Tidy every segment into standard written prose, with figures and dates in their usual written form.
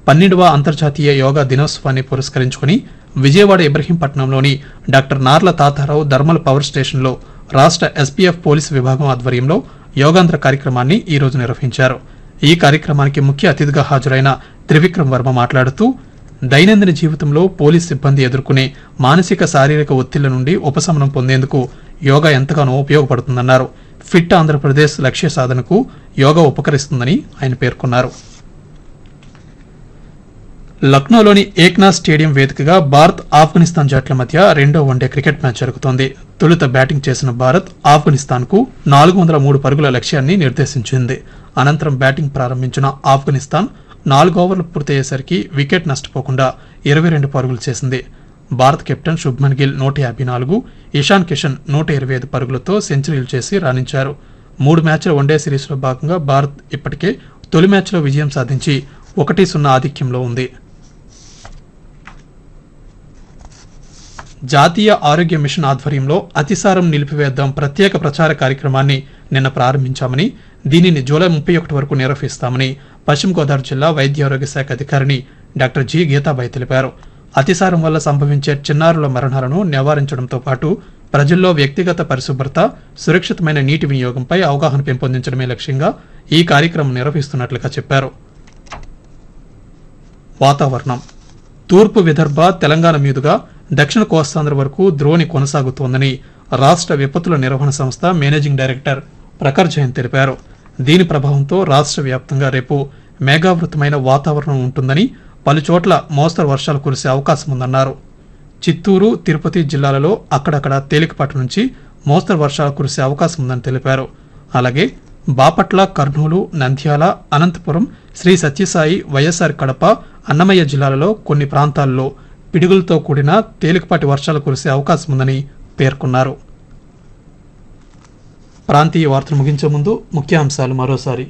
12వ అంతర్జాతీయ యోగా దినోత్సవాన్ని పురస్కరించుకుని Vijayawada ఇబ్రహీంపట్నంలోని doctor Narla Tatarao thermal power స్టేషన్లో రాష్ట్ర ఎస్పీఎఫ్ పోలీసు విభాగం ఆధ్వర్యంలో యోగాంధ్ర కార్యక్రమాన్ని ఈ రోజు నిర్వహించారు. ఈ కార్యక్రమానికి ముఖ్య అతిథిగా హాజరైన త్రివిక్రమ్ వర్మ మాట్లాడుతూ దైనందిన జీవితంలో పోలీస్ సిబ్బంది ఎదుర్కొనే మానసిక శారీరక ఒత్తిళ్ల నుండి ఉపశమనం పొందేందుకు యోగా ఎంతగానో ఉపయోగపడుతుందన్నారు. ఫిట్ ఆంధ్రప్రదేశ్ లక్ష్య సాధనకు యోగా ఉపకరిస్తుందని ఆయన పేర్కొన్నారు. లక్నోలోని ఏక్నాథ్ స్టేడియం వేదికగా భారత్ ఆఫ్ఘనిస్తాన్ జట్ల మధ్య రెండో వన్డే క్రికెట్ మ్యాచ్ జరుగుతోంది. తొలుత బ్యాటింగ్ చేసిన భారత్ ఆఫ్ఘనిస్తాన్కు 403 పరుగుల లక్ష్యాన్ని నిర్దేశించింది. అనంతరం బ్యాటింగ్ ప్రారంభించిన ఆఫ్ఘనిస్తాన్ 4 ఓవర్లు పూర్తయ్యేసరికి వికెట్ నష్టపోకుండా 22 పరుగులు చేసింది. భారత్ కెప్టెన్ శుభ్మన్ గిల్ 154, ఇషాన్ కిషన్ 125 పరుగులతో సెంచరీలు చేసి రాణించారు. 3 మ్యాచ్ల వన్డే సిరీస్లో భాగంగా భారత్ ఇప్పటికే తొలి మ్యాచ్లో విజయం సాధించి 1-0 ఆధిక్యంలో ఉంది. జాతీయ ఆరోగ్య మిషన్ ఆధ్వర్యంలో అతిసారం నిలిపివేద్దాం ప్రత్యేక ప్రచార కార్యక్రమాన్ని నిన్న ప్రారంభించామని, దీనిని జూలై 31 వరకు నిర్వహిస్తామని పశ్చిమ గోదావరి జిల్లా వైద్యారోగ్య శాఖ అధికారిని డాక్టర్ జి గీతాబాయి తెలిపారు. అతిసారం వల్ల సంభవించే చిన్నారుల మరణాలను నివారించడంతో పాటు ప్రజల్లో వ్యక్తిగత పరిశుభ్రత, సురక్షితమైన నీటి వినియోగంపై అవగాహన పెంపొందించడమే లక్ష్యంగా ఈ కార్యక్రమం నిర్వహిస్తున్నట్లుగా చెప్పారు. వాతావరణం. తూర్పు విదర్భ, తెలంగాణ మీదుగా దక్షిణ కోస్తాంధ్ర వరకు ద్రోణి కొనసాగుతోందని రాష్ట్ర విపత్తుల నిర్వహణ సంస్థ మేనేజింగ్ డైరెక్టర్ ప్రఖర్ జైన్ తెలిపారు. దీని ప్రభావంతో రాష్ట్ర వ్యాప్తంగా రేపు మేఘావృతమైన వాతావరణం ఉంటుందని, పలుచోట్ల మోస్తరు వర్షాలు కురిసే అవకాశం ఉందన్నారు. చిత్తూరు, తిరుపతి జిల్లాలలో అక్కడక్కడ తేలికపాటి నుంచి మోస్తరు వర్షాలు కురిసే అవకాశం ఉందని తెలిపారు. అలాగే బాపట్ల, కర్నూలు, నంద్యాల, అనంతపురం, శ్రీ సత్యసాయి, వైఎస్ఆర్ కడప, అన్నమయ్య జిల్లాలలో కొన్ని ప్రాంతాల్లో పిడుగులతో కూడిన తేలికపాటి వర్షాలు కురిసే అవకాశం ఉందని పేర్కొన్నారు. ప్రాంతీయ వార్తలు ముగించే ముందు ముఖ్యాంశాలు మరోసారి.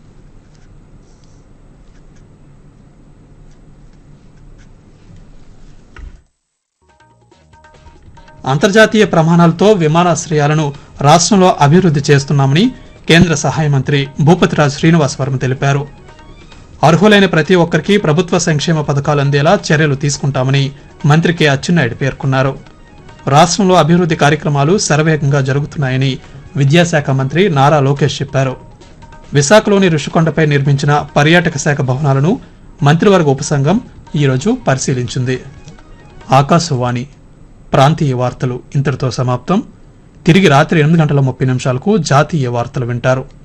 అంతర్జాతీయ ప్రమాణాలతో విమానాశ్రయాలను రాష్ట్రంలో అభివృద్ధి చేస్తున్నామని కేంద్ర సహాయ మంత్రి భూపతిరాజు శ్రీనివాస్ వర్మ తెలిపారు. అర్హులైన ప్రతి ఒక్కరికి ప్రభుత్వ సంక్షేమ పథకాలు అందేలా చర్యలు తీసుకుంటామని మంత్రి కె అచ్చెన్నాయుడు పేర్కొన్నారు. రాష్ట్రంలో అభివృద్ధి కార్యక్రమాలు శరవేగంగా జరుగుతున్నాయని విద్యాశాఖ మంత్రి నారా లోకేష్ చెప్పారు. విశాఖలోని రుషికొండపై నిర్మించిన పర్యాటక శాఖ భవనాలను మంత్రివర్గ ఉపసంఘం ఈరోజు పరిశీలించింది. ఆకాశవాణి ప్రాంతీయ వార్తలు ఇంతటితో సమాప్తం. తిరిగి రాత్రి 8:30 జాతీయ వార్తలు వింటారు.